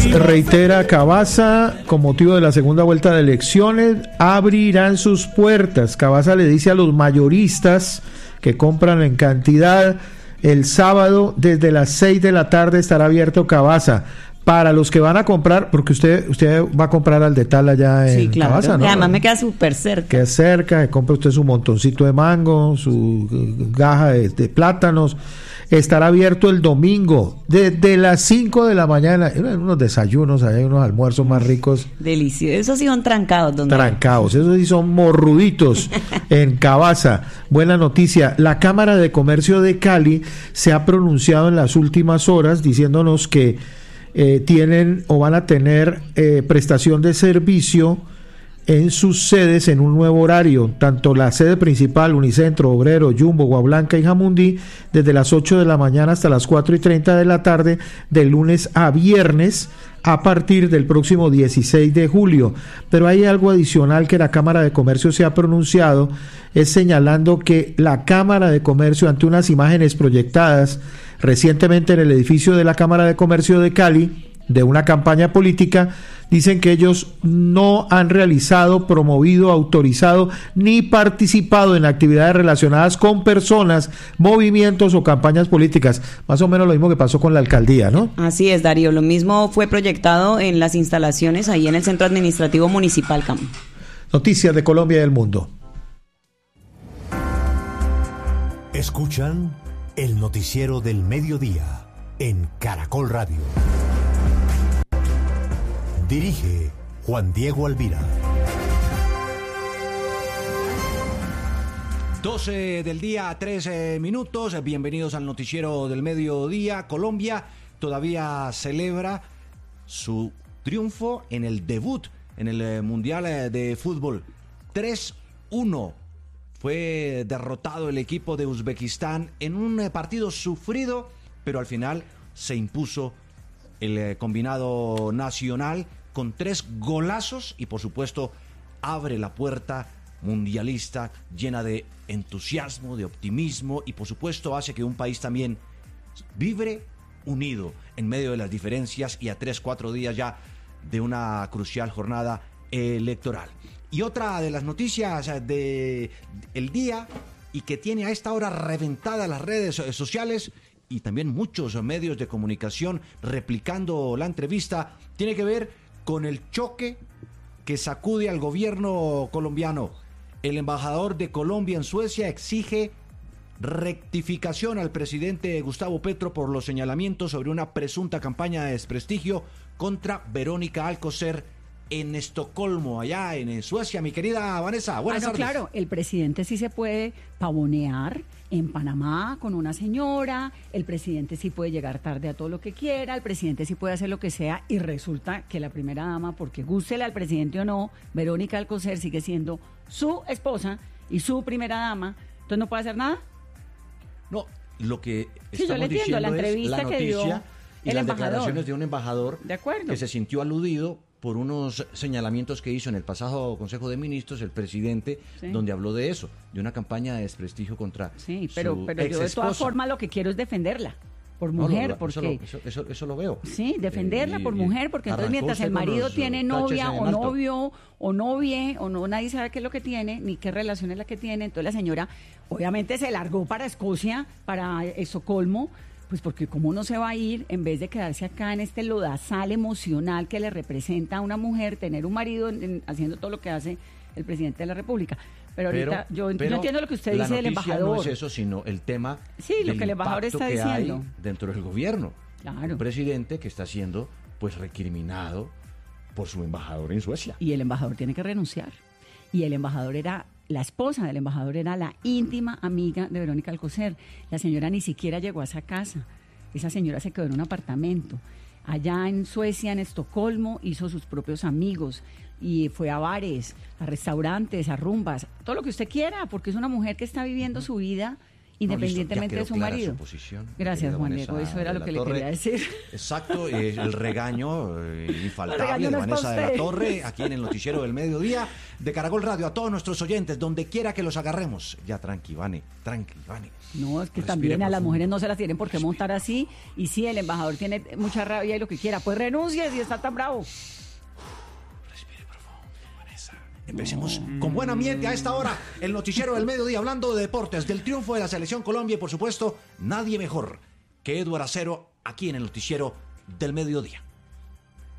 Reitera Cavazza, con motivo de la segunda vuelta de elecciones, abrirán sus puertas. Cavazza le dice a los mayoristas que compran en cantidad: el sábado desde las 6 de la tarde estará abierto Cavazza. Para los que van a comprar, porque usted va a comprar al detal allá en Cavazza, ¿no? Y además me queda súper cerca. Queda cerca, compra usted su montoncito de mango, su gaja de plátanos. Estará abierto el domingo desde las 5 de la mañana. Unos desayunos, hay unos almuerzos más ricos. Delicioso. Esos sí son trancados, don Trancados, esos sí son morruditos en Cavazza. Buena noticia. La Cámara de Comercio de Cali se ha pronunciado en las últimas horas diciéndonos que tienen o van a tener prestación de servicio en sus sedes en un nuevo horario, tanto la sede principal, Unicentro, Obrero, Jumbo, Guablanca y Jamundí, desde las 8 de la mañana hasta las 4:30 de la tarde, de lunes a viernes, a partir del próximo 16 de julio. Pero hay algo adicional que la Cámara de Comercio se ha pronunciado, es señalando que la Cámara de Comercio, ante unas imágenes proyectadas recientemente en el edificio de la Cámara de Comercio de Cali, de una campaña política, dicen que ellos no han realizado, promovido, autorizado ni participado en actividades relacionadas con personas, movimientos o campañas políticas. Más o menos lo mismo que pasó con la alcaldía, ¿no? Así es, Darío. Lo mismo fue proyectado en las instalaciones ahí en el Centro Administrativo Municipal CAM. Noticias de Colombia y del mundo. Escuchan el noticiero del mediodía en Caracol Radio. Dirige Juan Diego Alvira. 12 del día, 13 minutos. Bienvenidos al noticiero del mediodía. Colombia todavía celebra su triunfo en el debut en el Mundial de Fútbol. 3-1. Fue derrotado el equipo de Uzbekistán en un partido sufrido, pero al final se impuso el combinado nacional con 3 golazos y por supuesto abre la puerta mundialista llena de entusiasmo, de optimismo y por supuesto hace que un país también vibre unido en medio de las diferencias y a 3-4 días ya de una crucial jornada electoral. Y otra de las noticias del día y que tiene a esta hora reventada las redes sociales y también muchos medios de comunicación replicando la entrevista, tiene que ver con el choque que sacude al gobierno colombiano. El embajador de Colombia en Suecia exige rectificación al presidente Gustavo Petro por los señalamientos sobre una presunta campaña de desprestigio contra Verónica Alcocer en Estocolmo, allá en Suecia. Mi querida Vanessa, buenas tardes. Claro, el presidente sí se puede pavonear en Panamá con una señora, el presidente sí puede llegar tarde a todo lo que quiera, el presidente sí puede hacer lo que sea y resulta que la primera dama, porque gústele al presidente o no, Verónica Alcocer sigue siendo su esposa y su primera dama, entonces no puede hacer nada. No, lo que sí, estamos diciendo la entrevista es la que dio noticia y el las embajador. Declaraciones de un embajador de acuerdo, que se sintió aludido por unos señalamientos que hizo en el pasado Consejo de Ministros el presidente, sí, donde habló de eso, de una campaña de desprestigio contra sí, pero su yo de todas formas lo que quiero es defenderla por mujer, porque eso lo veo. Sí, defenderla por mujer, porque entonces mientras el marido tiene novia o novio o novie o no, nadie sabe qué es lo que tiene ni qué relación es la que tiene, entonces la señora obviamente se largó para Escocia, para Estocolmo. Pues porque cómo no se va a ir en vez de quedarse acá en este lodazal emocional que le representa a una mujer tener un marido haciendo todo lo que hace el presidente de la República. Pero ahorita yo entiendo lo que usted dice del embajador. No es eso, sino el tema lo que el embajador está diciendo dentro del gobierno. Claro. Un presidente que está siendo pues recriminado por su embajador en Suecia. Y el embajador tiene que renunciar. Y el embajador la esposa del embajador era la íntima amiga de Verónica Alcocer. La señora ni siquiera llegó a esa casa. Esa señora se quedó en un apartamento. Allá en Suecia, en Estocolmo, hizo sus propios amigos y fue a bares, a restaurantes, a rumbas, todo lo que usted quiera, porque es una mujer que está viviendo su vida independientemente de su marido. Gracias, Juan Diego, eso era lo que le quería decir. Exacto, el regaño infaltable de Vanessa de la Torre, aquí en el Noticiero del Mediodía de Caracol Radio. A todos nuestros oyentes, donde quiera que los agarremos. Ya, tranqui, Vane. No, es que también a las mujeres no se las tienen por qué montar así. Y si el embajador tiene mucha rabia y lo que quiera, pues renuncie si está tan bravo. Empecemos con buen ambiente a esta hora, el Noticiero del Mediodía, hablando de deportes, del triunfo de la Selección Colombia y, por supuesto, nadie mejor que Eduardo Acero aquí en el Noticiero del Mediodía.